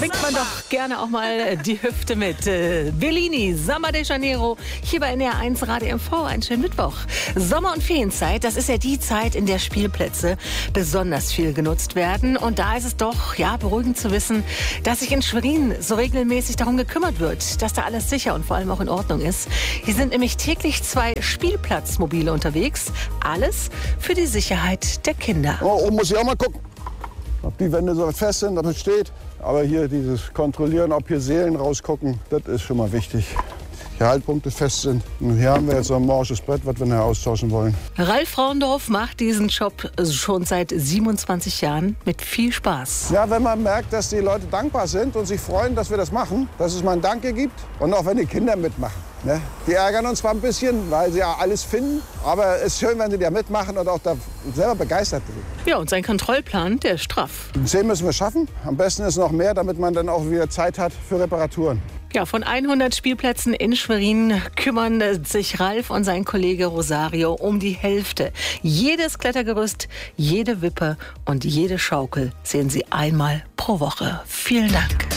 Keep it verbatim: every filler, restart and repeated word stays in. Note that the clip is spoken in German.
schwingt man doch gerne auch mal die Hüfte mit. Äh, Bellini, Samba de Janeiro, hier bei N R eins Radio M V. Einen schönen Mittwoch. Sommer- und Ferienzeit, das ist ja die Zeit, in der Spielplätze besonders viel genutzt werden. Und da ist es doch ja beruhigend zu wissen, dass sich in Schwerin so regelmäßig darum gekümmert wird, dass da alles sicher und vor allem auch in Ordnung ist. Hier sind nämlich täglich zwei Spielplatzmobile unterwegs. Alles für die Sicherheit der Kinder. Oh, oben muss ich auch mal gucken, ob die Wände so fest sind, ob es steht. Aber hier dieses Kontrollieren, ob hier Seelen rausgucken, das ist schon mal wichtig. Die Haltpunkte fest sind. Und hier haben wir jetzt so ein morsches Brett, was wir nachher austauschen wollen. Ralf Frauendorf macht diesen Job schon seit siebenundzwanzig Jahren mit viel Spaß. Ja, wenn man merkt, dass die Leute dankbar sind und sich freuen, dass wir das machen, dass es mal ein Danke gibt und auch wenn die Kinder mitmachen. Ne? Die ärgern uns zwar ein bisschen, weil sie ja alles finden, aber es ist schön, wenn sie da mitmachen und auch da selber begeistert sind. Ja, und sein Kontrollplan, der ist straff. Zehn müssen wir schaffen. Am besten ist noch mehr, damit man dann auch wieder Zeit hat für Reparaturen. Ja, von hundert Spielplätzen in Schwerin kümmern sich Ralf und sein Kollege Rosario um die Hälfte. Jedes Klettergerüst, jede Wippe und jede Schaukel sehen Sie einmal pro Woche. Vielen Dank.